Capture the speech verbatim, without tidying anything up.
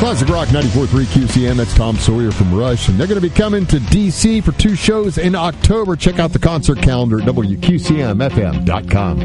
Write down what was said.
Classic Rock ninety-four point three Q C M. That's Tom Sawyer from Rush. And they're going to be coming to D C for two shows in October. Check out the concert calendar at W Q C M F M dot com.